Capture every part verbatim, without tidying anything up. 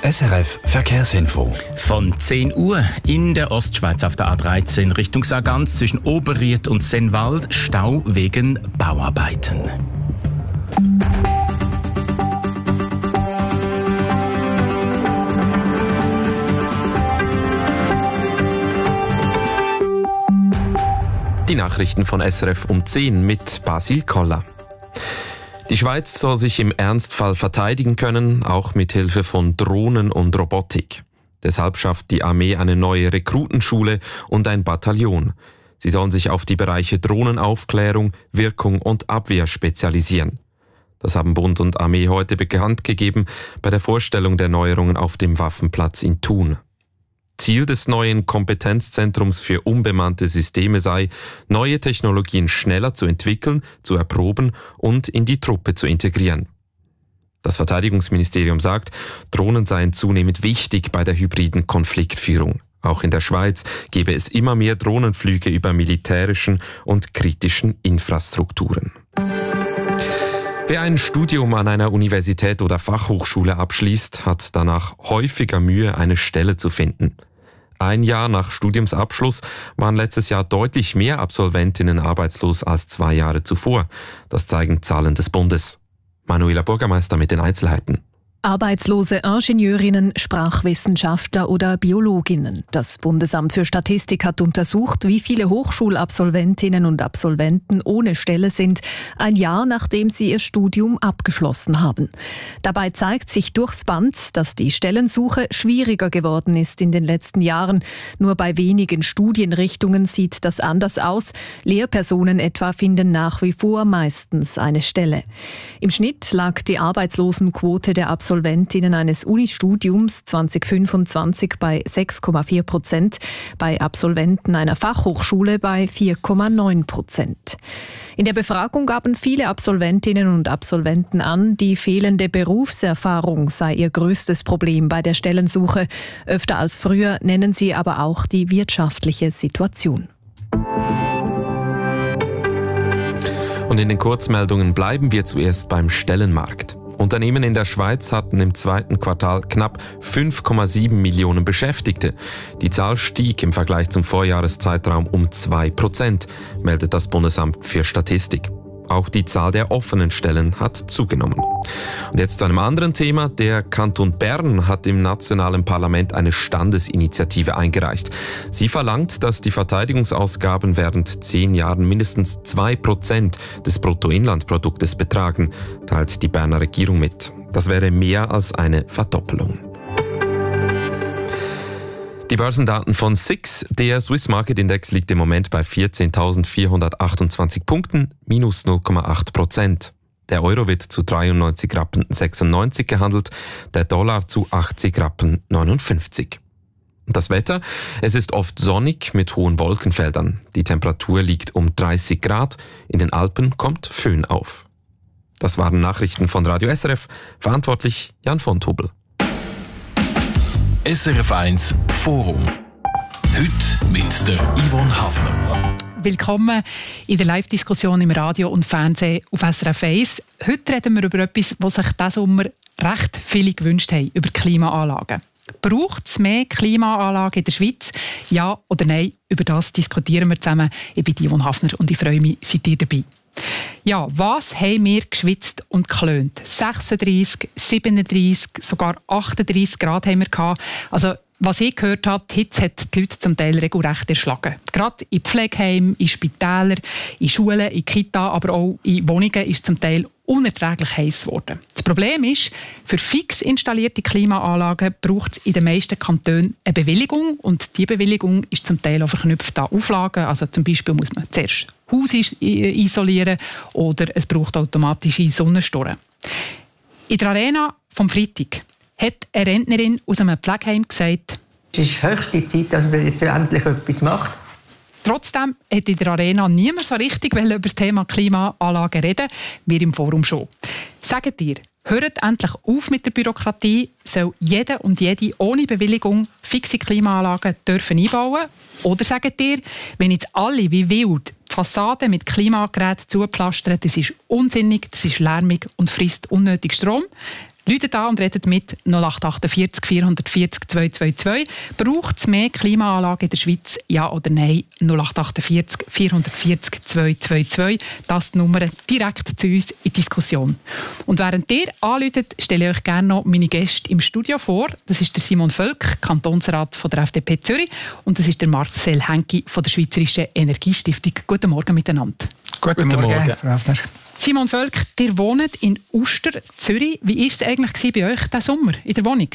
S R F Verkehrsinfo. Von zehn Uhr in der Ostschweiz auf der A dreizehn Richtung Sargans zwischen Oberried und Sennwald Stau wegen Bauarbeiten. Die Nachrichten von S R F um zehn mit Basil Koller. Die Schweiz soll sich im Ernstfall verteidigen können, auch mit Hilfe von Drohnen und Robotik. Deshalb schafft die Armee eine neue Rekrutenschule und ein Bataillon. Sie sollen sich auf die Bereiche Drohnenaufklärung, Wirkung und Abwehr spezialisieren. Das haben Bund und Armee heute bekannt gegeben bei der Vorstellung der Neuerungen auf dem Waffenplatz in Thun. Ziel des neuen Kompetenzzentrums für unbemannte Systeme sei, neue Technologien schneller zu entwickeln, zu erproben und in die Truppe zu integrieren. Das Verteidigungsministerium sagt, Drohnen seien zunehmend wichtig bei der hybriden Konfliktführung. Auch in der Schweiz gebe es immer mehr Drohnenflüge über militärischen und kritischen Infrastrukturen. Wer ein Studium an einer Universität oder Fachhochschule abschließt, hat danach häufiger Mühe, eine Stelle zu finden. Ein Jahr nach Studiumsabschluss waren letztes Jahr deutlich mehr Absolventinnen arbeitslos als zwei Jahre zuvor. Das zeigen Zahlen des Bundes. Manuela Bürgermeister mit den Einzelheiten. Arbeitslose Ingenieurinnen, Sprachwissenschaftler oder Biologinnen. Das Bundesamt für Statistik hat untersucht, wie viele Hochschulabsolventinnen und Absolventen ohne Stelle sind, ein Jahr nachdem sie ihr Studium abgeschlossen haben. Dabei zeigt sich durchs Band, dass die Stellensuche schwieriger geworden ist in den letzten Jahren. Nur bei wenigen Studienrichtungen sieht das anders aus. Lehrpersonen etwa finden nach wie vor meistens eine Stelle. Im Schnitt lag die Arbeitslosenquote der Absolventinnen Absolventinnen eines Unistudiums zwanzig fünfundzwanzig bei sechs Komma vier Prozent, bei Absolventen einer Fachhochschule bei vier Komma neun Prozent. In der Befragung gaben viele Absolventinnen und Absolventen an, die fehlende Berufserfahrung sei ihr größtes Problem bei der Stellensuche. Öfter als früher nennen sie aber auch die wirtschaftliche Situation. Und in den Kurzmeldungen bleiben wir zuerst beim Stellenmarkt. Unternehmen in der Schweiz hatten im zweiten Quartal knapp fünf Komma sieben Millionen Beschäftigte. Die Zahl stieg im Vergleich zum Vorjahreszeitraum um zwei Prozent, meldet das Bundesamt für Statistik. Auch die Zahl der offenen Stellen hat zugenommen. Und jetzt zu einem anderen Thema. Der Kanton Bern hat im nationalen Parlament eine Standesinitiative eingereicht. Sie verlangt, dass die Verteidigungsausgaben während zehn Jahren mindestens zwei Prozent des Bruttoinlandproduktes betragen, teilt die Berner Regierung mit. Das wäre mehr als eine Verdoppelung. Die Börsendaten von S I X. Der Swiss Market Index liegt im Moment bei vierzehntausendvierhundertachtundzwanzig Punkten, minus null Komma acht Prozent. Der Euro wird zu dreiundneunzig Rappen sechsundneunzig gehandelt, der Dollar zu achtzig Rappen neunundfünfzig. Das Wetter? Es ist oft sonnig mit hohen Wolkenfeldern. Die Temperatur liegt um dreißig Grad, in den Alpen kommt Föhn auf. Das waren Nachrichten von Radio S R F, verantwortlich Jan von Tobel. S R F eins Forum. Heute mit der Yvonne Hafner. Willkommen in der Live-Diskussion im Radio und Fernsehen auf S R F eins. Heute reden wir über etwas, was sich diesen Sommer recht viele gewünscht haben, über Klimaanlagen. Braucht es mehr Klimaanlagen in der Schweiz? Ja oder nein? Über das diskutieren wir zusammen. Ich bin Yvonne Hafner und ich freue mich, seid ihr dabei. Ja, was haben wir geschwitzt und geklönt? sechsunddreissig, siebenunddreissig, sogar achtunddreissig Grad haben wir gehabt. Also, was ich gehört habe, die Hitze hat die Leute zum Teil regelrecht erschlagen. Gerade in Pflegeheimen, in Spitälern, in Schulen, in Kita, aber auch in Wohnungen ist es zum Teil unerträglich heiß geworden. Das Problem ist, für fix installierte Klimaanlagen braucht es in den meisten Kantonen eine Bewilligung und die Bewilligung ist zum Teil auch verknüpft an Auflagen. Also zum Beispiel muss man zuerst Haus isolieren oder es braucht automatische Sonnenstoren. In der Arena vom Freitag hat eine Rentnerin aus einem Pflegeheim gesagt, es ist höchste Zeit, dass man jetzt endlich etwas macht. Trotzdem hat in der Arena niemand so richtig über das Thema Klimaanlagen reden, wir im Forum schon. Sagt ihr, hört endlich auf mit der Bürokratie, soll jeder und jede ohne Bewilligung fixe Klimaanlagen dürfen einbauen? Oder sagt ihr, wenn jetzt alle wie wild die Fassaden mit Klimageräten zupflastern, das ist unsinnig, das ist lärmig und frisst unnötig Strom? Läutet an und redet mit null acht achtundvierzig vierhundertvierzig zweihundertzweiundzwanzig. Braucht es mehr Klimaanlagen in der Schweiz? Ja oder nein? null acht achtundvierzig vierhundertvierzig zweihundertzweiundzwanzig. Das ist die Nummer direkt zu uns in die Diskussion. Und während ihr anruft, stelle ich euch gerne noch meine Gäste im Studio vor. Das ist der Simon Völk, Kantonsrat von der F D P Zürich. Und das ist der Marcel Henki von der Schweizerischen Energiestiftung. Guten Morgen miteinander. Guten, Guten Morgen, Morgen. Simon Völk, ihr wohnt in Uster, Zürich. Wie war es eigentlich bei euch diesen Sommer in der Wohnung?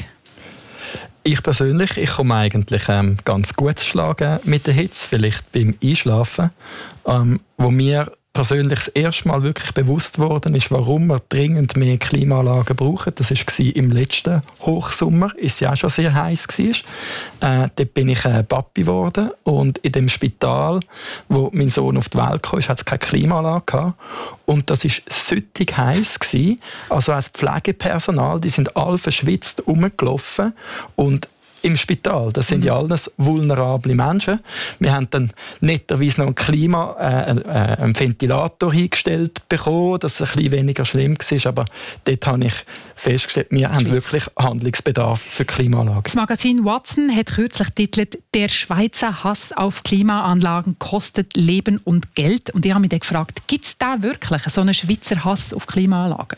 Ich persönlich, ich komme eigentlich ähm, ganz gut zu schlagen mit der Hitze, vielleicht beim Einschlafen. Ähm, wo mir persönlich das erste Mal wirklich bewusst worden ist, warum wir dringend mehr Klimaanlagen brauchen. Das war im letzten Hochsommer, ist ja auch schon sehr heiß war. Äh, dort bin ich äh, Papi geworden und in dem Spital, wo mein Sohn auf die Welt kam, hat es keine Klimaanlage gehabt. Und das war süttig heiß gewesen. Also als Pflegepersonal, die sind alle verschwitzt rumgelaufen und im Spital. Das sind ja alles vulnerable Menschen. Wir haben dann netterweise noch ein Klima, äh, äh, einen Ventilator hingestellt bekommen, dass es ein bisschen weniger schlimm war. Aber dort habe ich festgestellt, wir haben wirklich Handlungsbedarf für Klimaanlagen. Das Magazin Watson hat kürzlich getitelt «Der Schweizer Hass auf Klimaanlagen kostet Leben und Geld». Und ich habe mich dann gefragt, gibt es da wirklich so einen Schweizer Hass auf Klimaanlagen?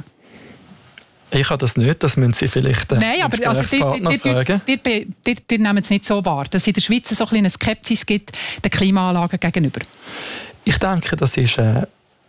Ich habe das nicht, das müssen Sie vielleicht äh, Nein, aber also, die, die, fragen. Die, die, die, die nehmen es nicht so wahr, dass es in der Schweiz so ein eine Skepsis gibt den Klimaanlagen gegenüber. Ich denke, das ist äh,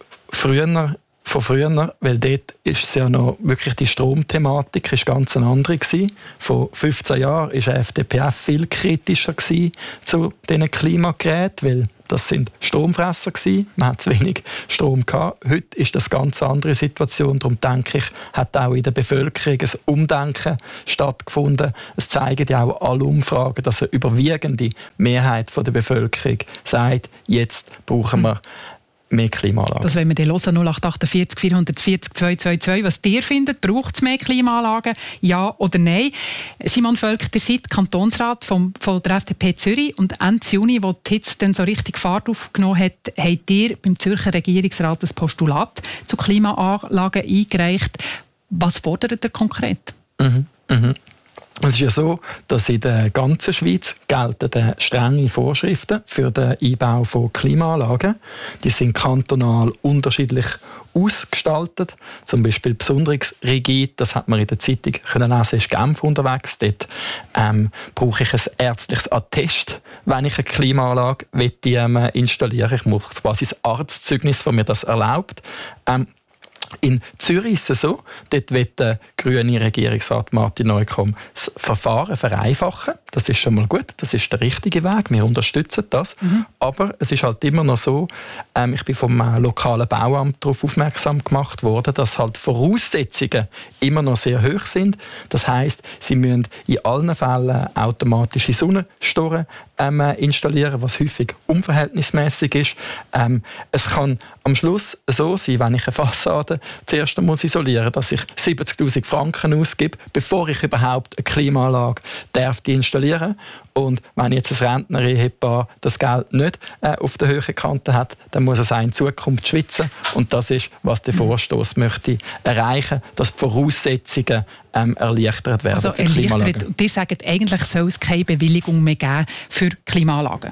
früher, von früher, weil dort ist es ja noch wirklich die Stromthematik ist ganz eine andere gewesen. Vor fünfzehn Jahren war die F D P viel kritischer gewesen zu diesen Klimageräten, weil das sind Stromfresser gewesen. Man hat zu wenig Strom gehabt. Heute ist das eine ganz andere Situation. Darum denke ich, hat auch in der Bevölkerung ein Umdenken stattgefunden. Es zeigen ja auch alle Umfragen, dass eine überwiegende Mehrheit der Bevölkerung sagt, jetzt brauchen wir mehr Klimaanlagen. Das wollen wir dann hören, null acht achtundvierzig vierhundertvierzig zweihundertzweiundzwanzig. Was ihr findet, braucht es mehr Klimaanlagen? Ja oder nein? Simon Völk, ihr seid Kantonsrat vom, von der F D P Zürich und Ende Juni, wo die Hitze dann so richtig Fahrt aufgenommen hat, habt ihr beim Zürcher Regierungsrat ein Postulat zu Klimaanlagen eingereicht. Was fordert ihr konkret? Mhm. Mhm. Es ist ja so, dass in der ganzen Schweiz gelten strenge Vorschriften für den Einbau von Klimaanlagen. Die sind kantonal unterschiedlich ausgestaltet. Zum Beispiel besonders rigid, das hat man in der Zeitung können lesen, ist Genf unterwegs. Dort ähm, brauche ich ein ärztliches Attest, wenn ich eine Klimaanlage ähm, installieren will. Ich muss quasi ein Arztzeugnis, das mir das erlaubt. Ähm, In Zürich ist es so, dort will der grüne Regierungsrat Martin Neukomm das Verfahren vereinfachen. Das ist schon mal gut, das ist der richtige Weg, wir unterstützen das. Mhm. Aber es ist halt immer noch so, ähm, ich bin vom äh, lokalen Bauamt darauf aufmerksam gemacht worden, dass halt Voraussetzungen immer noch sehr hoch sind. Das heisst, sie müssen in allen Fällen automatische Sonnenstoren ähm, installieren, was häufig unverhältnismäßig ist. Ähm, es kann am Schluss so sein, wenn ich eine Fassade zuerst muss isolieren, dass ich siebzigtausend Franken ausgebe, bevor ich überhaupt eine Klimaanlage darf die installieren. Und wenn jetzt ein Rentner-Ehepaar das Geld nicht äh, auf der höheren Kante hat, dann muss es auch in Zukunft schwitzen. Und das ist, was der Vorstoß möchte erreichen, dass die Voraussetzungen ähm, erleichtert werden also für Klimaanlagen. Die sagen, eigentlich soll es keine Bewilligung mehr geben für Klimaanlagen.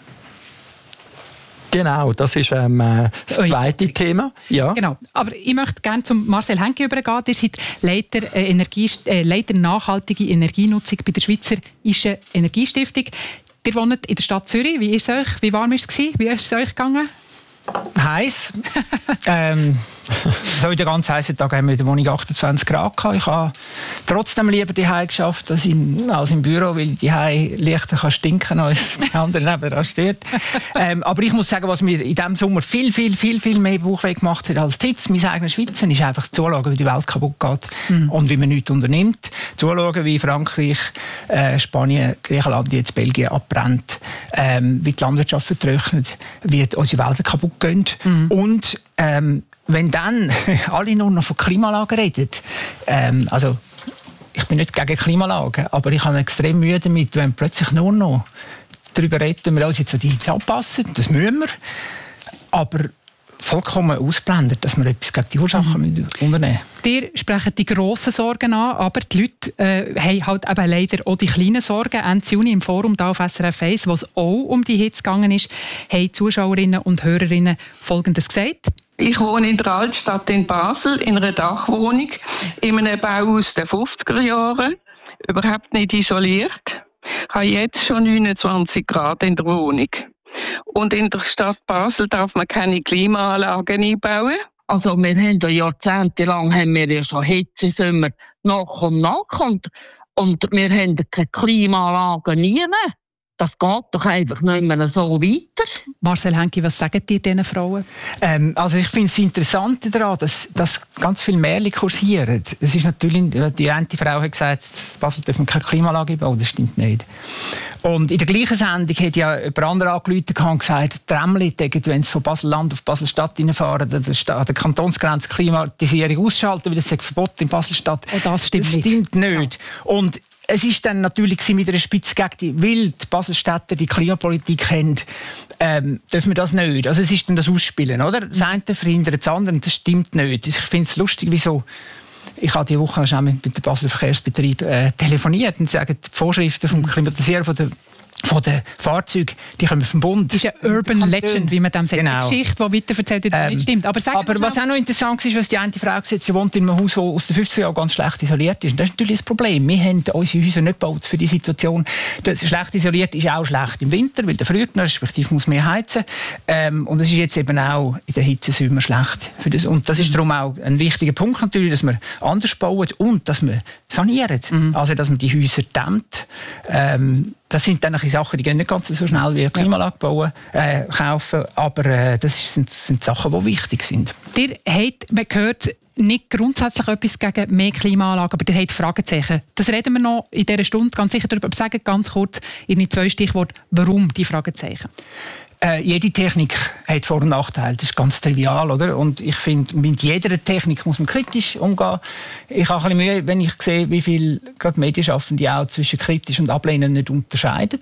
Genau, das ist ähm, das zweite Ui. Thema. Ja. Genau. Aber ich möchte gerne zum Marcel Henki übergehen. Ihr seid Leiter, äh, Energie, äh, Leiter nachhaltige Energienutzung bei der Schweizerischen Energiestiftung. Ihr wohnt in der Stadt Zürich. Wie ist es euch? Wie warm war es? Wie ist es euch gegangen? Heiß. ähm, so in den ganz heißen Tagen haben wir in der Wohnung achtundzwanzig Grad gehabt. Ich habe trotzdem lieber die Hause geschafft als, in, als im Büro, weil die Hause leichter kann stinken, als der andere nebenan steht. ähm, aber ich muss sagen, was mir in diesem Sommer viel, viel, viel, viel mehr Bauchweh gemacht hat als die Hitze, mein eigenes Schwitzen, ist einfach zuschauen, wie die Welt kaputt geht mhm. und wie man nichts unternimmt. Zuschauen, wie Frankreich, äh, Spanien, Griechenland, jetzt Belgien abbrennt, ähm, wie die Landwirtschaft vertrocknet, wie unsere Wälder kaputt gehen. Mhm. Und ähm, wenn dann alle nur noch von Klimaanlagen reden, ähm, also ich bin nicht gegen Klimaanlagen, aber ich habe extrem Mühe damit, wenn plötzlich nur noch darüber reden, wir uns jetzt an die Hitze anpassen, das müssen wir, aber vollkommen ausblendet, dass wir etwas gegen die Ursachen mhm. unternehmen müssen. Ihr sprecht die grossen Sorgen an, aber die Leute äh, haben halt eben leider auch die kleinen Sorgen. Ende Juni im Forum da auf S R F eins, wo es auch um die Hitze gegangen ist, haben Zuschauerinnen und Hörerinnen Folgendes gesagt. Ich wohne in der Altstadt in Basel, in einer Dachwohnung, in einem Bau aus den fünfziger Jahren, überhaupt nicht isoliert. Ich habe jetzt schon neunundzwanzig Grad in der Wohnung. Und in der Stadt Basel darf man keine Klimaanlagen einbauen. Also wir haben ja jahrzehntelang haben wir ja schon Hitzesommer nach und nach und, und wir haben keine Klimaanlagen nie mehr. Das geht doch einfach nicht mehr so weiter. Marcel Henke, was sagen dir diesen Frauen? Ähm, also ich finde es interessant daran, dass, dass ganz viele Märchen kursieren. Es ist natürlich, die eine Frau hat gesagt, in Basel dürfen wir keine Klimaanlage bauen. Das stimmt nicht. Und in der gleichen Sendung hat ja jemand anderes angerufen und gesagt, Tramli, wenn sie von Basel-Land auf Basel-Stadt reinfahren, das ist an der Kantonsgrenze Klimatisierung ausschalten, weil das ist verboten in Basel-Stadt. Oh, das stimmt das nicht. Stimmt nicht. Und es ist dann natürlich mit einer Spitze gegen die, weil die Baselstädter die Klimapolitik kennen, ähm, dürfen wir das nicht. Also es ist dann das Ausspielen, oder? Das eine verhindert das andere und das stimmt nicht. Ich finde es lustig, wieso. Ich habe diese Woche schon mit dem Basler Verkehrsbetrieb äh, telefoniert und sagen, die Vorschriften vom Klimatisieren von der von den Fahrzeugen, die kommen vom Bund. Das ist eine Urban Legend, wie man dem sagt. Genau. Die Geschichte, die weiterverzählt wird, ähm, nicht stimmt. Aber, aber was auch noch interessant ist, was die eine Frau gesagt hat, sie wohnt in einem Haus, das aus den fünfziger Jahren ganz schlecht isoliert ist. Und das ist natürlich das Problem. Wir haben unsere Häuser nicht gebaut für die Situation. Das schlecht isoliert ist auch schlecht im Winter, weil der friert noch, respektive muss mehr heizen. Ähm, und es ist jetzt eben auch in der Hitzesommer schlecht. Für das. Und das ist darum auch ein wichtiger Punkt natürlich, dass wir anders bauen und dass wir sanieren. Mhm. Also, dass man die Häuser dämmt. Ähm, Das sind dann Sachen, die gehen nicht ganz so schnell wie eine Klimaanlage bauen, äh, kaufen, aber äh, das sind, sind Sachen, die wichtig sind. Ihr habt, man hört nicht grundsätzlich etwas gegen mehr Klimaanlagen, aber ihr habt Fragezeichen. Das reden wir noch in dieser Stunde ganz sicher darüber. Aber sagen ganz kurz in zwei Stichworte, warum die Fragezeichen? Äh, jede Technik hat Vor- und Nachteile, das ist ganz trivial, oder? Und ich finde, mit jeder Technik muss man kritisch umgehen. Ich habe ein bisschen Mühe, wenn ich sehe, wie viel gerade Medienschaffende auch zwischen kritisch und ablehnen nicht unterscheiden.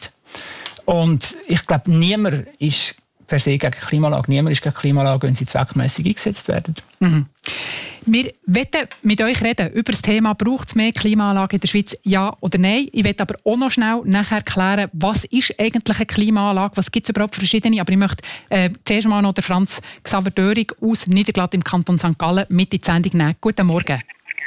Und ich glaube, niemand ist per se gegen Klimaanlage, niemand ist gegen Klimaanlage, wenn sie zweckmässig eingesetzt werden. Mhm. Wir wollen mit euch reden über das Thema, braucht es mehr Klimaanlagen in der Schweiz, ja oder nein. Ich möchte aber auch noch schnell nachher klären, was ist eigentlich eine Klimaanlage, was gibt es überhaupt für verschiedene. Aber ich möchte äh, zuerst mal noch den Franz Xaver Döring aus Niederglatt im Kanton Sankt Gallen mit in die Sendung nehmen. Guten Morgen.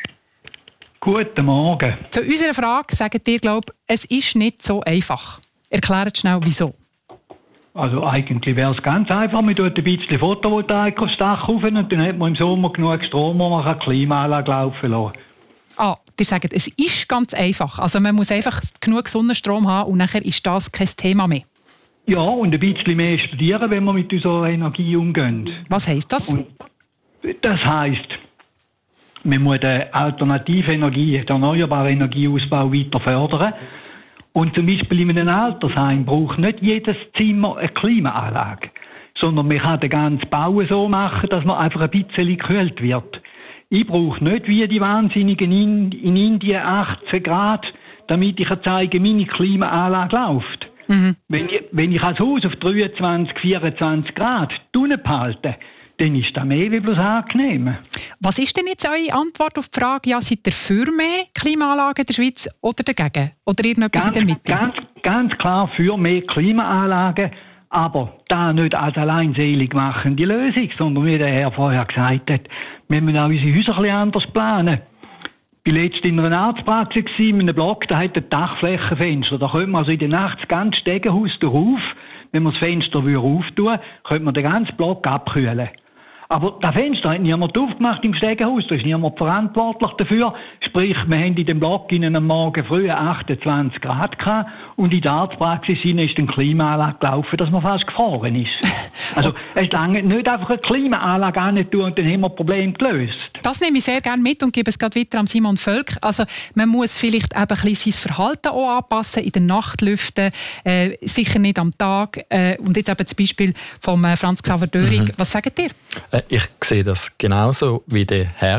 Guten Morgen. Zu unserer Frage sagt ihr, glaube es ist nicht so einfach. Erklärt schnell, wieso. Also eigentlich wäre es ganz einfach. Man tut ein bisschen Photovoltaik aufs Dach rauf und dann hat man im Sommer genug Strom, wo man eine Klimaanlage laufen lassen kann. Ah, die sagen, es ist ganz einfach. Also man muss einfach genug Sonnenstrom haben und nachher ist das kein Thema mehr. Ja, und ein bisschen mehr studieren, wenn wir mit unserer Energie umgehen. Was heisst das? Und das heisst, man muss den alternative Energie, den erneuerbaren Energieausbau weiter fördern. Und zum Beispiel in einem Altersheim braucht nicht jedes Zimmer eine Klimaanlage, sondern man kann den ganzen Bau so machen, dass man einfach ein bisschen gekühlt wird. Ich brauche nicht wie die Wahnsinnigen in, in Indien achtzehn Grad, damit ich zeigen, meine Klimaanlage läuft. Mhm. Wenn ich, wenn ich als Haus auf dreiundzwanzig, vierundzwanzig Grad unten behalte, dann ist das mehr wie bloß angenehm. Was ist denn jetzt eure Antwort auf die Frage, ja, seid ihr für mehr Klimaanlagen in der Schweiz oder dagegen? Oder irgendetwas in der Mitte? Ganz, ganz klar für mehr Klimaanlagen, aber da nicht als alleinselig machende Lösung, sondern wie der Herr vorher gesagt hat, wir müssen auch unsere Häuser ein bisschen anders planen. Ich war letztens in einer Arztpraxis in einem Block, da hat ein Dachflächenfenster. Da könnte man also in der Nacht das ganze Stegenhaus drauf, wenn man das Fenster auftun würde, könnte man den ganzen Block abkühlen. Aber das Fenster hat niemand aufgemacht im Stegenhaus, da ist niemand verantwortlich dafür. Sprich, wir haben in dem Block in einem Morgen früh achtundzwanzig Grad gehabt und in der Arztpraxis ist eine Klimaanlage gelaufen, dass man fast gefroren ist. Also, es lange nicht einfach eine Klimaanlage an tun und dann haben wir das Problem gelöst. Das nehme ich sehr gerne mit und gebe es gerade weiter an Simon Völk. Also, man muss vielleicht eben ein bisschen sein Verhalten auch anpassen, in der Nacht lüften, äh, sicher nicht am Tag. Äh, und jetzt eben das Beispiel von äh, Franz Xaver Döring. Mhm. Was sagt ihr? Ich sehe das genauso wie der Herr.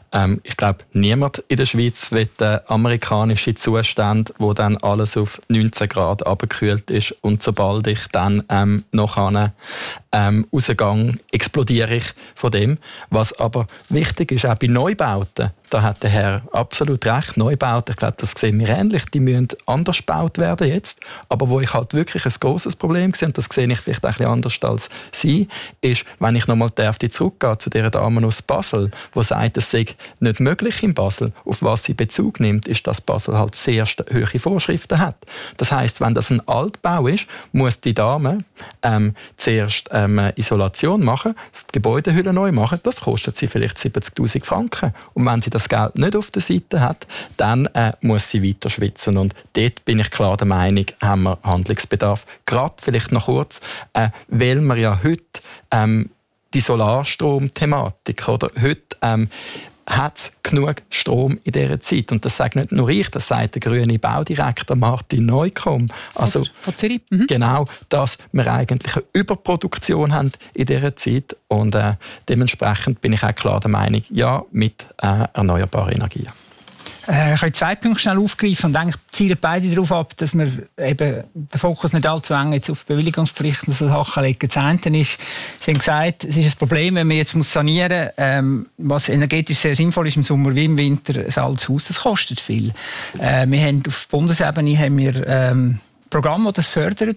Ähm, ich glaube, niemand in der Schweiz will äh, amerikanische Zustände, wo dann alles auf neunzehn Grad abgekühlt ist und sobald ich dann ähm, noch an ähm, rausgehe, explodiere ich von dem. Was aber wichtig ist, auch bei Neubauten, da hat der Herr absolut recht, Neubauten, ich glaube, das sehen wir ähnlich, die müssen anders gebaut werden jetzt, aber wo ich halt wirklich ein grosses Problem sehe, und das sehe ich vielleicht ein bisschen anders als Sie, ist, wenn ich nochmal zurückgehe zu dieser Dame aus Basel, die sagt, es sei nicht möglich in Basel, auf was sie Bezug nimmt, ist, dass Basel halt sehr hohe Vorschriften hat. Das heisst, wenn das ein Altbau ist, muss die Dame ähm, zuerst ähm, Isolation machen, Gebäudehülle neu machen, das kostet sie vielleicht siebzigtausend Franken. Und wenn sie das Geld nicht auf der Seite hat, dann äh, muss sie weiter schwitzen. Und dort bin ich klar der Meinung, haben wir Handlungsbedarf. Gerade vielleicht noch kurz, äh, weil wir ja heute ähm, die Solarstrom-Thematik, oder? Heute ähm, hat es genug Strom in dieser Zeit. Und das sagt nicht nur ich, das sagt der grüne Baudirektor Martin Neukomm. Also, von Zürich. Mhm. Genau, dass wir eigentlich eine Überproduktion haben in dieser Zeit. Und äh, dementsprechend bin ich auch klar der Meinung, ja, mit äh, erneuerbaren Energien. Äh, ich kann zwei Punkte schnell aufgreifen und eigentlich zielen beide darauf ab, dass wir eben den Fokus nicht allzu eng jetzt auf Bewilligungspflichten und so Sachen legen. Das eine ist, Sie haben gesagt, es ist ein Problem, wenn man jetzt muss sanieren muss, ähm, was energetisch sehr sinnvoll ist im Sommer wie im Winter, ein altes Haus, das kostet viel. Äh, wir haben auf Bundesebene haben wir ähm, Programme, die das fördern.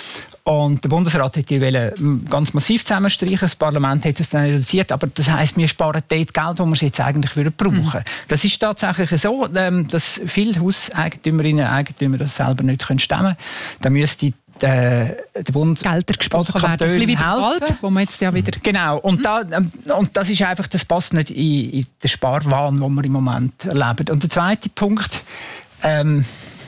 Und der Bundesrat hätte die ganz massiv zusammenstreichen. Das Parlament hat es dann reduziert. Aber das heisst, wir sparen dort Geld, wo wir es jetzt eigentlich brauchen würden. Mhm. Das ist tatsächlich so, dass viele Hauseigentümerinnen und Eigentümer das selber nicht stemmen können. Da müsste der, der Bund Gelder gesprochen werden. Ein bisschen wie Wald, wo man jetzt ja wieder... Genau. Und, da, und das ist einfach, das passt nicht in, in den Sparwahn, den wir im Moment erleben. Und der zweite Punkt... Ähm,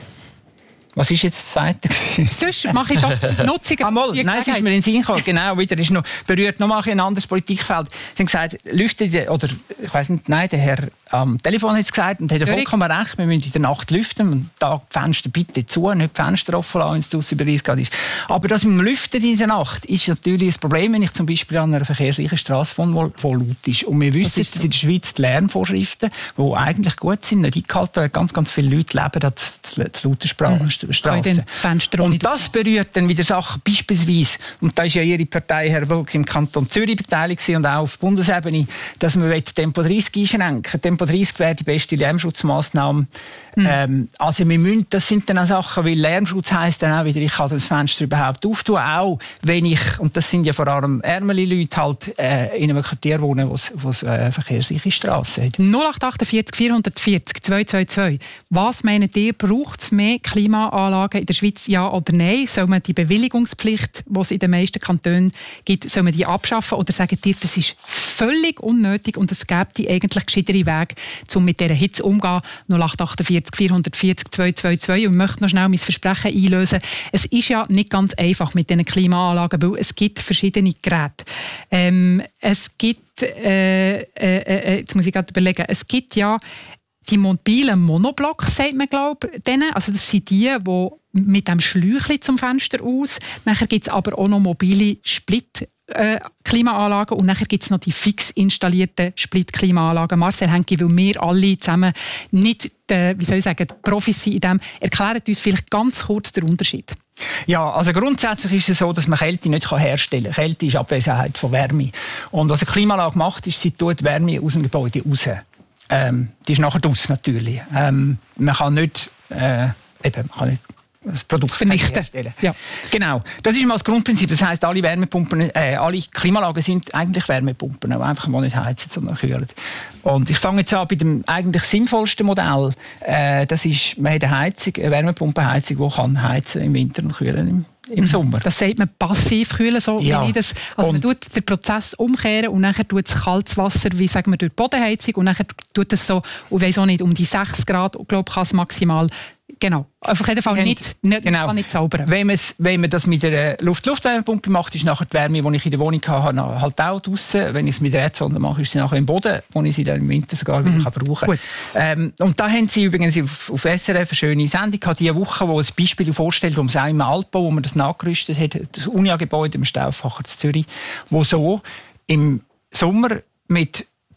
Was ist jetzt das Zweite? Sonst mache ich doch die Nutzung. Ah, mal, nein, es ist mir in den Sinn gekommen. Genau, wieder ist noch, berührt noch mal ein anderes Politikfeld. Sie haben gesagt, lüften, oder ich weiss nicht, nein, der Herr am Telefon hat es gesagt und hat vollkommen recht, wir müssen in der Nacht lüften und da die Fenster bitte zu, nicht die Fenster offen lassen, wenn es draussen über dreißig Grad ist. Aber das mit dem Lüften in der Nacht ist natürlich ein Problem, wenn ich zum Beispiel an einer verkehrsreichen Strasse wohne, die laut ist. Und wir wissen, dass in der Schweiz die Lärmvorschriften, die eigentlich gut sind, nicht eingehalten werden. Ganz, ganz viele Leute leben da zu lauter Sprache. Strasse. Und das berührt dann wieder Sachen, beispielsweise, und da ist ja Ihre Partei, Herr Wölk, im Kanton Zürich beteiligt und auch auf Bundesebene, dass man Tempo dreißig einschränken. Tempo dreißig wäre die beste Lärmschutzmaßnahme. Mhm. Ähm, also wir müssen, das sind dann auch Sachen, weil Lärmschutz heisst dann auch wieder, ich kann das Fenster überhaupt auftun, auch wenn ich, und das sind ja vor allem ärmere Leute, halt äh, in einem Quartier wohnen, wo es äh, verkehrsreiche Strassen hat. null acht acht vier vier vier vier zwei zwei zwei. Was meint ihr, braucht es mehr Klimaanlagen in der Schweiz, ja oder nein? Soll man die Bewilligungspflicht, die es in den meisten Kantonen gibt, soll man die abschaffen? Oder sagt ihr, das ist völlig unnötig und es gäbe die eigentlich gescheitere Wege, um mit dieser Hitze umzugehen? null acht acht vier vier vier vier zwei zwei zwei. Und ich möchte noch schnell mein Versprechen einlösen. Es ist ja nicht ganz einfach mit diesen Klimaanlagen, weil es gibt verschiedene Geräte. Ähm, es gibt, äh, äh, äh, jetzt muss ich gerade überlegen, es gibt ja die mobilen Monoblocks, sagt man, glaube ich, denen. Also das sind die, die mit dem Schläuchchen zum Fenster aus. Nachher gibt es aber auch noch mobile Split- Äh, Klimaanlagen und nachher gibt es noch die fix installierten Split-Klimaanlagen. Marcel Henke, weil wir alle zusammen nicht die, wie soll ich sagen, die Profis sind in dem, erklärt uns vielleicht ganz kurz den Unterschied. Ja, also grundsätzlich ist es so, dass man Kälte nicht herstellen kann. Kälte ist Abwesenheit von Wärme. Und was eine Klimaanlage macht, ist, sie tut Wärme aus dem Gebäude raus. Ähm, die ist nachher draus natürlich. Ähm, man kann nicht, äh, eben, man kann nicht das Produkt vernichten. Ja. Genau. Das ist mal das Grundprinzip. Das heisst, alle Wärmepumpen, äh, alle Klimaanlagen sind eigentlich Wärmepumpen, die einfach mal nicht heizen, sondern kühlen. Und ich fange jetzt an bei dem eigentlich sinnvollsten Modell. Äh, das ist, man hat eine Heizung, eine Wärmepumpenheizung, die kann heizen im Winter und kühlen im im Sommer. Das sagt man passiv kühlen, so ja. wie das. Also man tut den Prozess umkehren und nachher tut es kaltes Wasser, wie sagen wir, durch die Bodenheizung und nachher tut es so, und weiss auch nicht, um die sechs Grad, glaube ich, kann es maximal. Genau. Auf jeden Fall nicht, nicht, genau. kann nicht zaubern. Wenn, wenn man das mit einer Luft-Luft-Wärmepumpe macht, ist nachher die Wärme, die ich in der Wohnung habe, halt auch draussen. Wenn ich es mit der Erdsonde mache, ist sie nachher im Boden, wo ich sie dann im Winter sogar wieder mhm. kann brauchen kann. Ähm, und da haben sie übrigens auf, auf S R F eine schöne Sendung gehabt, diese Woche, wo ein Beispiel vorstellt, wo man es auch im Altbau, wo man das nachgerüstet hat, das Unia-Gebäude im Stauffacher in Zürich, wo so im Sommer mit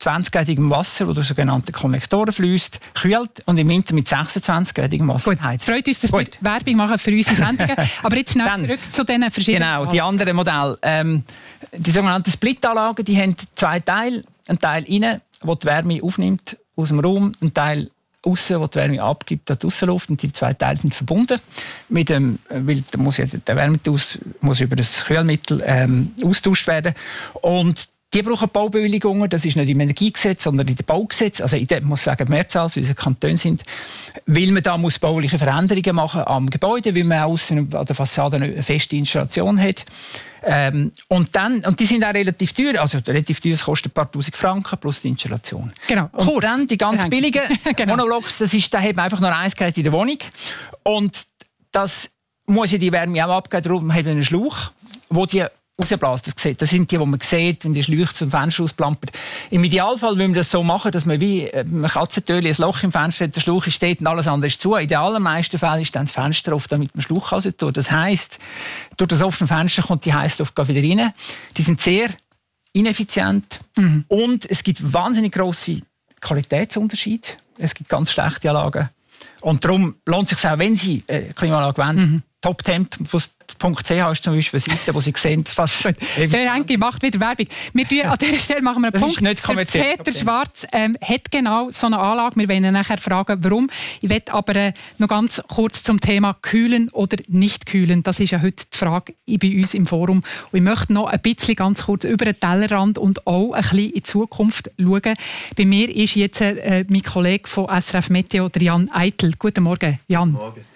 zwanzig-gradigem Wasser, das durch sogenannte Konvektoren fließt, kühlt und im Winter mit sechsundzwanzig-gradigem Wasser Gut, heizt. freut uns, dass wir Werbung machen für unsere Sendungen. Aber jetzt schnell Dann, zurück zu diesen verschiedenen... Genau, die anderen Modelle. Ähm, die sogenannten Split-Anlagen, die haben zwei Teile. Ein Teil innen, wo die Wärme aufnimmt aus dem Raum, ein Teil aussen, wo die Wärme abgibt an die Aussenluft. Und die zwei Teile sind verbunden. Mit dem, weil da muss jetzt der Wärmetaus muss über das Kühlmittel ähm, austauscht werden. Und die brauchen Baubewilligungen, das ist nicht im Energiegesetz, sondern in dem Baugesetz, also in dem, muss ich sagen, Mehrzahl, wie es Kantone sind, weil man da muss bauliche Veränderungen machen am Gebäude, weil man außen an der Fassade eine feste Installation hat. Ähm, und, dann, und die sind auch relativ teuer, also relativ teuer, es kostet ein paar tausend Franken plus die Installation. Genau. Und Kurz. dann die ganz billigen genau. Monoblocks, das ist, da hat man einfach nur eins in der Wohnung und das muss ja die Wärme auch abgeben, darum haben wir einen Schlauch, wo die rausbläst. Das, das sind die, die man sieht, wenn die Schläuche zum Fenster ausplampert. Im Idealfall wollen wir das so machen, dass man wie ein Katzentöli ein Loch im Fenster hat, der Schlauch steht und alles andere ist zu. In den allermeisten Fällen ist dann das Fenster oft mit dem Schlauch raus tun. Das heisst, durch das offene Fenster kommt die Heissluft wieder rein. Die sind sehr ineffizient mhm. und es gibt wahnsinnig grosse Qualitätsunterschiede. Es gibt ganz schlechte Anlagen. Und darum lohnt es sich auch, wenn Sie eine Klimaanlage wollen, mhm. toptemp punkt c h ist zum Beispiel eine Seite, wo Sie sehen, was... Der Henki macht wieder Werbung. Wir tun, an dieser Stelle machen wir einen das Punkt. Ist nicht kommerziell. Peter Schwarz ähm, hat genau so eine Anlage. Wir wollen ihn nachher fragen, warum. Ich möchte aber äh, noch ganz kurz zum Thema Kühlen oder nicht kühlen. Das ist ja heute die Frage bei uns im Forum. Und ich möchte noch ein bisschen ganz kurz über den Tellerrand und auch ein bisschen in die Zukunft schauen. Bei mir ist jetzt äh, mein Kollege von S R F Meteo, der Jan Eitel. Guten Morgen, Jan. Guten Morgen.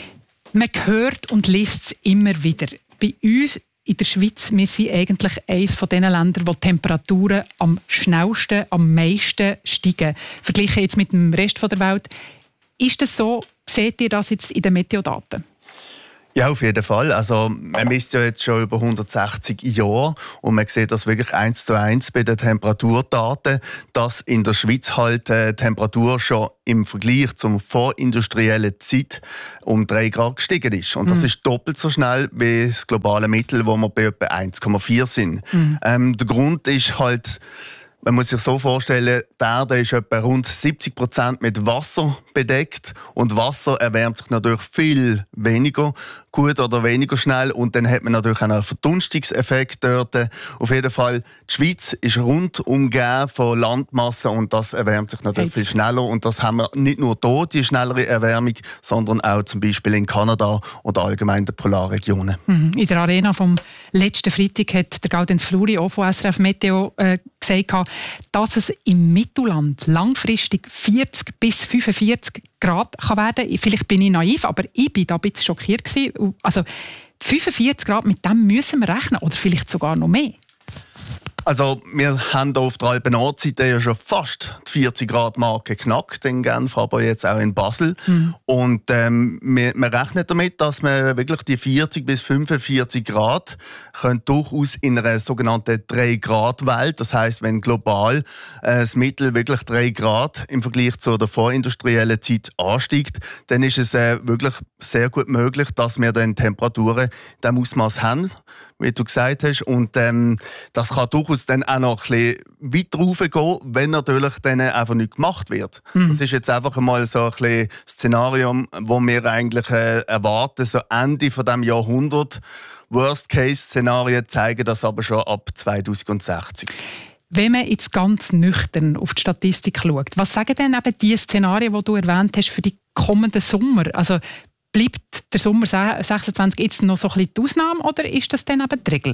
Man hört und liest es immer wieder. Bei uns in der Schweiz, wir sind eigentlich eines von den Ländern, wo die Temperaturen am schnellsten, am meisten steigen. Verglichen jetzt mit dem Rest der Welt. Ist das so? Seht ihr das jetzt in den Meteodaten? Ja, auf jeden Fall. Also, man misst ja jetzt schon über hundertsechzig Jahre und man sieht das wirklich eins zu eins bei den Temperaturdaten, dass in der Schweiz halt die äh, Temperatur schon im Vergleich zur vorindustriellen Zeit um drei Grad gestiegen ist. Und das mhm. ist doppelt so schnell wie das globale Mittel, wo wir bei etwa eins Komma vier sind. Mhm. Ähm, der Grund ist halt, man muss sich so vorstellen, die Erde ist etwa rund siebzig Prozent mit Wasser bedeckt und Wasser erwärmt sich natürlich viel weniger gut oder weniger schnell und dann hat man natürlich auch einen Verdunstungseffekt dort. Auf jeden Fall, die Schweiz ist rundum umgeben von Landmassen und das erwärmt sich natürlich viel schneller und das haben wir nicht nur hier, die schnellere Erwärmung, sondern auch zum Beispiel in Kanada oder allgemein in den Polarregionen. In der Arena vom letzten Freitag hat der Gaudenz Fluri auch von S R F Meteo äh, gesagt, dass es im Mittelland langfristig vierzig bis fünfundvierzig Grad kann werden. Vielleicht bin ich naiv, aber ich war da ein bisschen schockiert gewesen. Also fünfundvierzig Grad, mit dem müssen wir rechnen oder vielleicht sogar noch mehr. Also wir haben auf der Alpen-Nordseite ja schon fast die vierzig Grad Marke geknackt in Genf, aber jetzt auch in Basel. Mhm. Und ähm, wir, wir rechnen damit, dass wir wirklich die vierzig bis fünfundvierzig Grad können durchaus in einer sogenannten drei Grad Welt, das heisst, wenn global äh, das Mittel wirklich drei Grad im Vergleich zu der vorindustriellen Zeit ansteigt, dann ist es äh, wirklich sehr gut möglich, dass wir dann Temperaturen in diesem Ausmaß haben, wie du gesagt hast. Und ähm, das kann durchaus dann auch noch ein bisschen weiter raufgehen, wenn natürlich dann einfach nicht gemacht wird. Mhm. Das ist jetzt einfach mal so ein bisschen Szenario, wo wir eigentlich äh, erwarten, so Ende von diesem Jahrhundert. Worst-Case-Szenarien zeigen das aber schon ab zweitausendsechzig. Wenn man jetzt ganz nüchtern auf die Statistik schaut, was sagen denn eben die Szenarien, die du erwähnt hast, für die kommenden Sommer? Also bleibt der Sommer sechsundzwanzig jetzt noch so ein bisschen die Ausnahme oder ist das dann eben die Regel?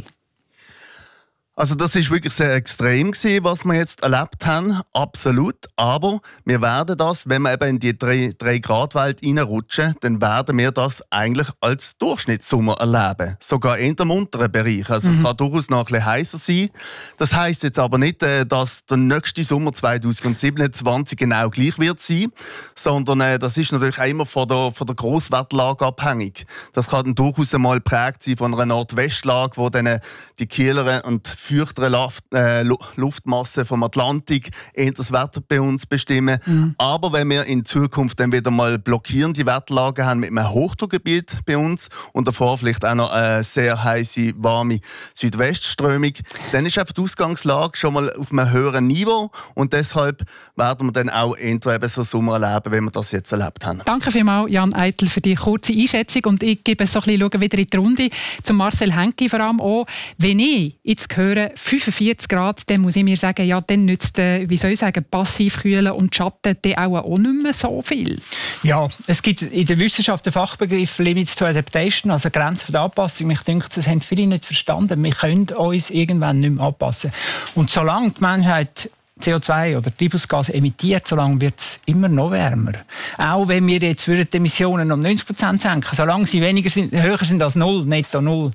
Also das ist wirklich sehr extrem gewesen, was wir jetzt erlebt haben, absolut. Aber wir werden das, wenn wir eben in die drei Grad Welt reinrutschen, dann werden wir das eigentlich als Durchschnittssommer erleben. Sogar in dem unteren Bereich. Also mhm. es kann durchaus noch ein bisschen heißer sein. Das heisst jetzt aber nicht, dass der nächste Sommer zweitausendsiebenundzwanzig genau gleich wird sein, sondern das ist natürlich auch immer von der, von der Grosswetterlage abhängig. Das kann dann durchaus einmal geprägt sein von einer Nordwestlage, wo dann die kühleren und feuchteren Luft, äh, Luftmasse vom Atlantik eher das Wetter bei uns bestimmen. Mhm. Aber wenn wir in Zukunft dann wieder mal blockierende Wetterlagen haben mit einem Hochdruckgebiet bei uns und davor vielleicht auch noch eine sehr heiße, warme Südwestströmung, dann ist einfach die Ausgangslage schon mal auf einem höheren Niveau und deshalb werden wir dann auch eher eben so Sommer erleben, wie wir das jetzt erlebt haben. Danke vielmals, Jan Eitel, für die kurze Einschätzung und ich gebe so ein bisschen wieder in die Runde zu Marcel Henki vor allem auch. Wenn ich jetzt höre fünfundvierzig Grad, dann muss ich mir sagen, ja, dann nützt, äh, wie soll ich sagen, Passivkühlen und Schatten dann auch, auch nicht mehr so viel. Ja, es gibt in der Wissenschaft den Fachbegriff Limits to Adaptation, also Grenzen der Anpassung. Ich denke, das haben viele nicht verstanden. Wir können uns irgendwann nicht mehr anpassen. Und solange die Menschheit C O zwei oder Treibhausgas emittiert, solange wird es immer noch wärmer. Auch wenn wir jetzt die Emissionen um neunzig Prozent senken, solange sie weniger sind, höher sind als null, netto null,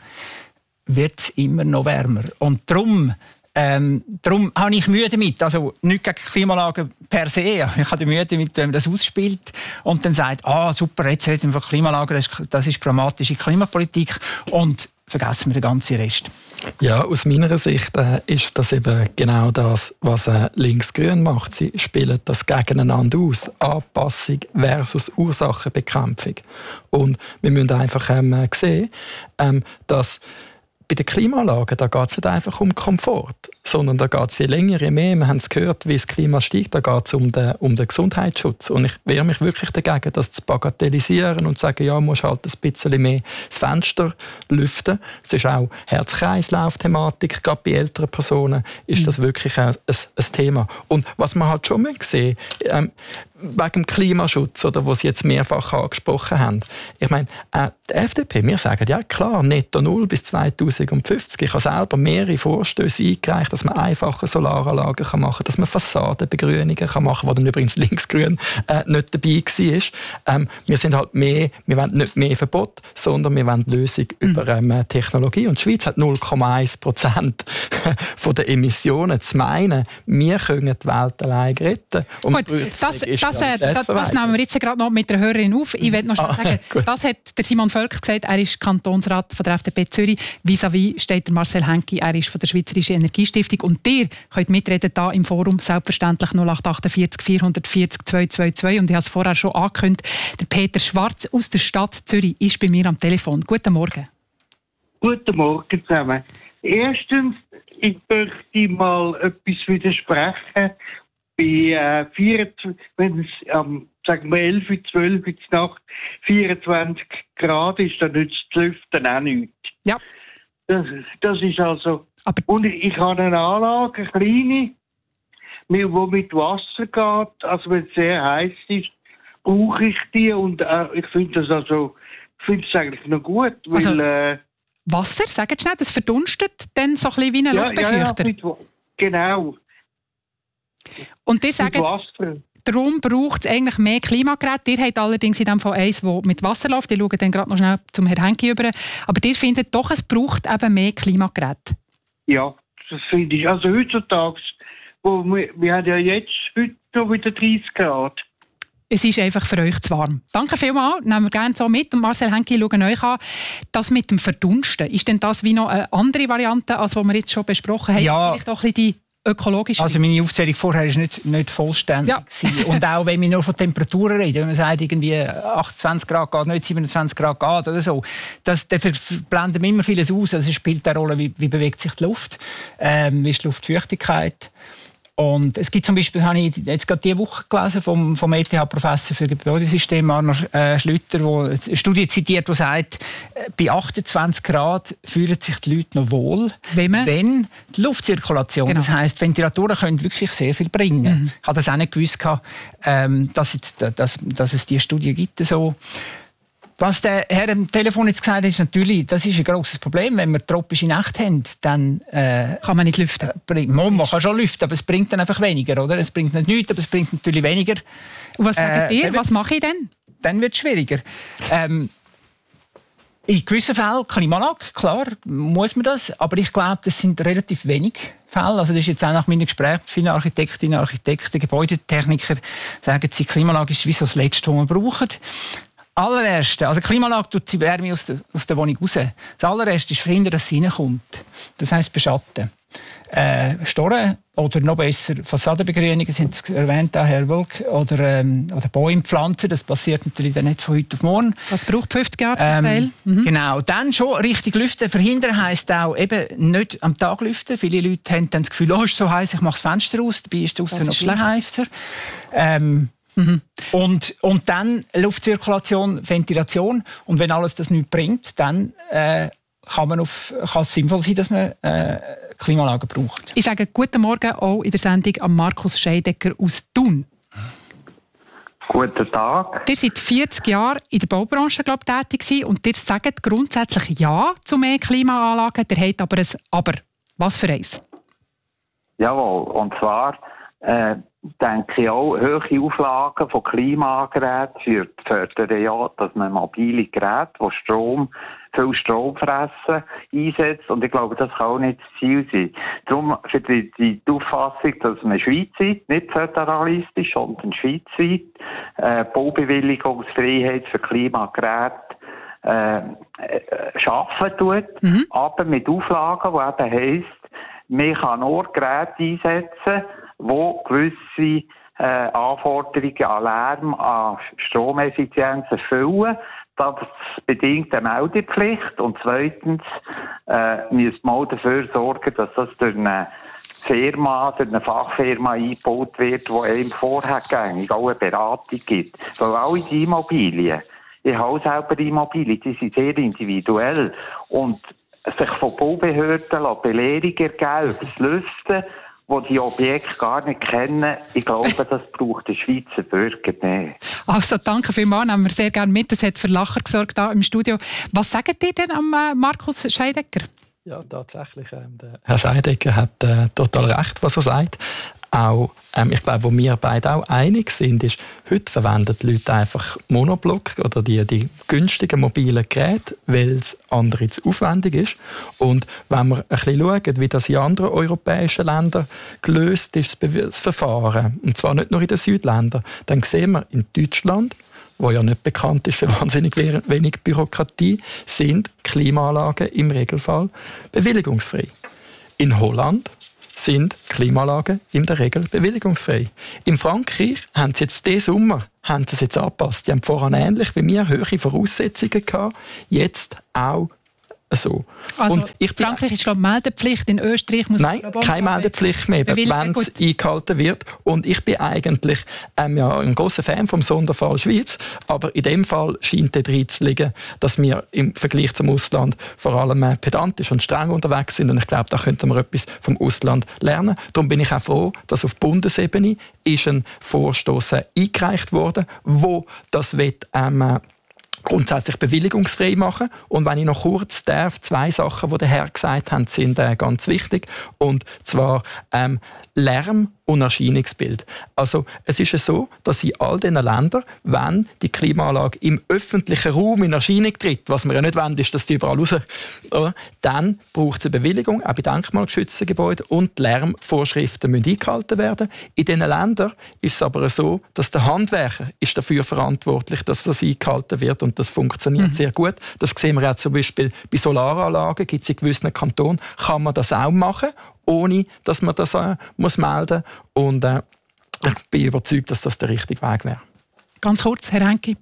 wird es immer noch wärmer. Und darum, ähm, darum habe ich Mühe damit, also nicht gegen Klimalagen per se, ich habe Mühe damit, wenn man das ausspielt und dann sagt, ah super, jetzt reden wir von Klimalagen, das ist, das ist pragmatische Klimapolitik und vergessen wir den ganzen Rest. Ja, aus meiner Sicht äh, ist das eben genau das, was äh, Linksgrün macht. Sie spielen das gegeneinander aus. Anpassung versus Ursachenbekämpfung. Und wir müssen einfach ähm, sehen, ähm, dass bei den Klimaanlagen, da geht es nicht einfach um Komfort, sondern da geht es je länger, je mehr, wir haben es gehört, wie das Klima steigt, da geht es um den, um den Gesundheitsschutz. Und ich wehre mich wirklich dagegen, das zu bagatellisieren und zu sagen, ja, musst halt ein bisschen mehr das Fenster lüften. Es ist auch Herz-Kreislauf-Thematik, gerade bei älteren Personen ist das wirklich ein, ein, ein Thema. Und was man halt schon mal sehen, ähm, wegen dem Klimaschutz, oder was Sie jetzt mehrfach angesprochen haben. Ich meine, äh, die F D P, wir sagen, ja klar, netto null bis zweitausendfünfzig. Ich habe selber mehrere Vorstöße eingereicht, dass man einfache Solaranlagen machen kann, dass man Fassadenbegrünungen kann machen kann, wo dann übrigens Linksgrün äh, nicht dabei war. Ähm, wir sind halt mehr, wir wollen nicht mehr Verbot, sondern wir wollen Lösung mhm. über ähm, Technologie. Und die Schweiz hat null Komma eins Prozent von den Emissionen. Zu meinen, wir können die Welt allein retten. Und Gut, das, das, äh, das, das nehmen wir jetzt gerade noch mit der Hörerin auf. Ich will noch schnell sagen, ah, das hat der Simon Völk gesagt, er ist Kantonsrat von der F D P Zürich. Vis-à-vis steht der Marcel Henki, er ist von der Schweizerischen Energiestiftung. Und ihr könnt mitreden hier im Forum, selbstverständlich null acht achtundvierzig vierhundertvierzig zweihundertzweiundzwanzig. Und ich habe es vorher schon angekündigt, der Peter Schwarz aus der Stadt Zürich ist bei mir am Telefon. Guten Morgen. Guten Morgen zusammen. Erstens, ich möchte mal etwas widersprechen. Bei äh, vierundzwanzig, wenn es ähm, sagen wir elf, zwölf Uhr Nacht vierundzwanzig Grad ist, dann nützt das Lüften auch nichts. Ja. Das, das ist also... Aber und ich, ich habe eine Anlage, eine kleine, die mit Wasser geht. Also wenn es sehr heiß ist, brauche ich die und äh, ich finde das also, ich finde es eigentlich noch gut, weil... Also, äh, Wasser, sagen Sie schnell, das verdunstet dann so ein bisschen wie ein ja, Luftbefeuchter. Ja, ja, genau. Und ihr sagt, darum braucht es eigentlich mehr Klimageräte. Ihr habt allerdings in dem Fall eins, das mit Wasser läuft. Ich schaue dann gerade noch schnell zum Herrn Henki über. Aber ihr findet doch, es braucht eben mehr Klimageräte. Ja, das finde ich. Also heutzutage, wo wir, wir haben ja jetzt heute noch wieder dreißig Grad. Es ist einfach für euch zu warm. Danke vielmals, nehmen wir gerne so mit. Und Marcel Henki, schauen euch an. Das mit dem Verdunsten, ist denn das wie noch eine andere Variante, als was wir jetzt schon besprochen haben? Ja. Vielleicht auch ein bisschen die ökologische? Also meine Aufzählung vorher war nicht, nicht vollständig. Ja. Und auch wenn wir nur von Temperaturen reden, wenn man sagt, irgendwie achtundzwanzig Grad geht, nicht siebenundzwanzig Grad geht oder so, das, da blenden wir immer vieles aus. Also es spielt eine Rolle, wie, wie bewegt sich die Luft, ähm, wie ist die Luftfeuchtigkeit. Und es gibt zum Beispiel, habe ich jetzt gerade diese Woche gelesen, vom, vom E T H-Professor für Gebäudesystem, Arno äh, Schlüter, der eine Studie zitiert, die sagt, äh, bei achtundzwanzig Grad fühlen sich die Leute noch wohl, wenn, wenn die Luftzirkulation, genau. Das heisst, Ventilatoren können wirklich sehr viel bringen. Mhm. Ich habe das auch nicht gewusst, ähm, dass, jetzt, dass, dass es diese Studie gibt. So. Was der Herr am Telefon jetzt gesagt hat, ist natürlich, das ist ein grosses Problem. Wenn wir tropische Nächte haben, dann... Äh, kann man nicht lüften. Äh, man kann schon lüften, aber es bringt dann einfach weniger, oder? Es bringt nicht nichts, aber es bringt natürlich weniger. Und was sagt äh, ihr? Was mache ich denn? Dann wird es schwieriger. Ähm, in gewissen Fällen Klimaanlage, klar, muss man das. Aber ich glaube, das sind relativ wenig Fälle. Also das ist jetzt auch nach meinem Gespräch mit vielen Architektinnen, Architekten, Gebäudetechniker, sagen sie, Klimaanlage ist wie so das Letzte, was wir brauchen. Allererste, also die Klimaanlage tut die Wärme aus der, aus der Wohnung raus. Das allererste ist verhindern, dass sie reinkommt. Das heisst beschatten. äh, Storen oder noch besser Fassadenbegrünungen, sind es erwähnt, auch Herr Wölk, oder, ähm, oder Bäume pflanzen. Das passiert natürlich dann nicht von heute auf morgen. Das braucht fünfzig Jahre zum ähm, Teil. Mhm. Genau, dann schon richtig lüften. Verhindern heisst auch eben nicht am Tag lüften. Viele Leute haben dann das Gefühl, oh, ist so heiß, ich mache das Fenster aus, dabei ist draussen noch viel heißer. Ähm, mhm. und, und dann Luftzirkulation, Ventilation. Und wenn alles das nicht bringt, dann äh, kann, man auf, kann es sinnvoll sein, dass man äh, Klimaanlagen braucht. Ich sage guten Morgen auch in der Sendung an Markus Scheidecker aus Thun. Guten Tag. Ihr seid vierzig Jahre in der Baubranche, glaube ich, tätig gewesen und ihr sagt grundsätzlich Ja zu mehr Klimaanlagen. Ihr habt aber ein Aber. Was für eins? Jawohl, und zwar äh, denke ich auch, hohe Auflagen von Klimageräten fördern ja, dass man mobile Geräte, die Strom, viel Strom fressen, einsetzt. Und ich glaube, das kann auch nicht das Ziel sein. Darum für die, die Auffassung, dass man schweizweit, nicht föderalistisch, sondern schweizweit, äh, Baubewilligungsfreiheit für Klimageräte äh, schaffen tut, mhm. aber mit Auflagen, die eben heisst, man kann nur Geräte einsetzen, die gewisse äh, Anforderungen an Lärm, an Stromeffizienz erfüllen. Das bedingt eine Meldepflicht. Und zweitens äh, müsste man auch dafür sorgen, dass das durch eine Firma, durch eine Fachfirma eingebaut wird, die einem vorhergängig auch eine Beratung gibt. Weil alle die Immobilien, ich habe selber Immobilien, die sind sehr individuell. Und sich von Baubehörden Belehrung ergeben über das Lüften, die die Objekte gar nicht kennen, ich glaube, das braucht der Schweizer Bürger nicht. Also danke vielmals, nehmen wir sehr gerne mit. Das hat für Lacher gesorgt hier im Studio. Was sagt ihr denn am äh, Markus Scheidecker? Ja, tatsächlich. Ähm, der Herr Scheidecker hat äh, total recht, was er sagt. Auch, ähm, ich glaube, wo wir beide auch einig sind, ist, heute verwenden die Leute einfach Monoblock oder die, die günstigen mobilen Geräte, weil es andere zu aufwendig ist. Und wenn wir ein bisschen schauen, wie das in anderen europäischen Ländern gelöst ist, das Verfahren, und zwar nicht nur in den Südländern, dann sehen wir in Deutschland, wo ja nicht bekannt ist für wahnsinnig wenig Bürokratie, sind Klimaanlagen im Regelfall bewilligungsfrei. In Holland sind Klimaanlagen in der Regel bewilligungsfrei. In Frankreich haben sie jetzt diesen Sommer haben sie es jetzt angepasst. Die haben voran ähnlich wie wir hohe Voraussetzungen gehabt, jetzt auch so. Also und ich bin, Frankreich ist, glaube ich, Meldepflicht, in Österreich muss Nein, keine Meldepflicht mehr, wenn es eingehalten wird. Und ich bin eigentlich ähm, ja, ein grosser Fan vom Sonderfall Schweiz, aber in dem Fall scheint drin zu liegen, dass wir im Vergleich zum Ausland vor allem äh, pedantisch und streng unterwegs sind. Und ich glaube, da könnten wir etwas vom Ausland lernen. Darum bin ich auch froh, dass auf Bundesebene ist ein Vorstoß äh, eingereicht wurde, wo das wird, ähm, grundsätzlich bewilligungsfrei machen. Und wenn ich noch kurz darf, zwei Sachen, die der Herr gesagt hat, sind äh, ganz wichtig. Und zwar ähm, Lärm und Erscheinungsbild. Also es ist ja so, dass in all diesen Ländern, wenn die Klimaanlage im öffentlichen Raum in Erscheinung tritt, was wir ja nicht wollen, ist, dass die überall raus, oder? Dann braucht es eine Bewilligung, auch bei denkmalgeschützten Gebäuden, und die Lärmvorschriften müssen eingehalten werden. In diesen Ländern ist es aber so, dass der Handwerker ist dafür verantwortlich, dass das eingehalten wird, und das funktioniert mhm. sehr gut. Das sehen wir auch zum Beispiel bei Solaranlagen, gibt es in gewissen Kantonen, kann man das auch machen, ohne dass man das äh, muss melden muss. Und äh, ich bin überzeugt, dass das der richtige Weg wäre. Ganz kurz, Herr Henke.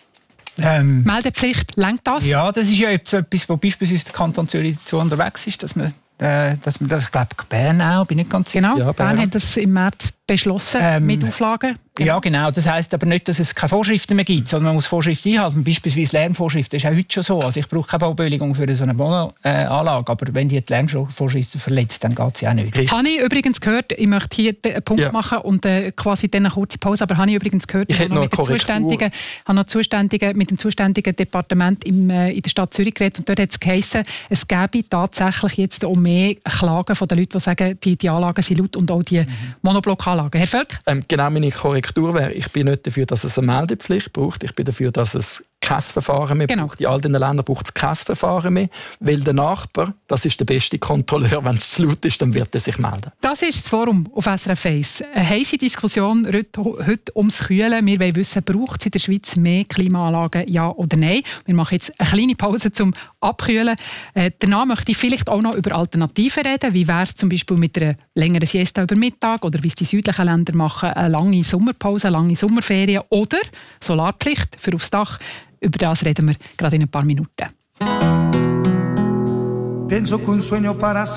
Ähm, Meldepflicht, lenkt das? Ja, das ist ja etwas, wo beispielsweise der Kanton Zürich dazu unterwegs ist, dass man, äh, dass man das, ich glaube, Bern auch, bin ich ganz sicher. Genau, ja, Bern. Bern hat das im März beschlossen, ähm, mit Auflagen. Genau. Ja, genau. Das heisst aber nicht, dass es keine Vorschriften mehr gibt, sondern man muss Vorschriften einhalten. Beispielsweise Lärmvorschriften ist auch heute schon so. Also ich brauche keine Baubewilligung für so eine Wohnanlage, aber wenn die die Lärmvorschriften verletzt, dann geht sie auch nicht. Habe ich übrigens gehört, ich möchte hier einen Punkt ja. machen und äh, quasi dann eine kurze Pause, aber habe ich übrigens gehört, ich, ich habe noch, mit zuständigen, habe noch zuständigen, mit dem zuständigen Departement im, äh, in der Stadt Zürich geredet, und dort hat es geheissen, es gäbe tatsächlich jetzt auch mehr Klagen von den Leuten, die sagen, die, die Anlagen sind laut, und auch die mhm. Monoblockanlagen. Herr Völk? Ähm, genau, meine Korrektur wäre, ich bin nicht dafür, dass es eine Meldepflicht braucht. Ich bin dafür, dass es kein Verfahren mehr genau. braucht. In all diesen Ländern braucht es kein Verfahren mehr, weil der Nachbar, das ist der beste Kontrolleur. Wenn es zu laut ist, dann wird er sich melden. Das ist das Forum auf S R F eins. Eine heisse Diskussion heute ums Kühlen. Wir wollen wissen, braucht es in der Schweiz mehr Klimaanlagen, ja oder nein? Wir machen jetzt eine kleine Pause zum Abkühlen. Äh, danach möchte ich vielleicht auch noch über Alternativen reden. Wie wäre es zum Beispiel mit einer längeren Siesta über Mittag oder wie es die südlichen Länder machen, eine lange Sommerpause, eine lange Sommerferien oder Solarpflicht für aufs Dach. Über das reden wir gerade in ein paar Minuten. Penso che un sogno para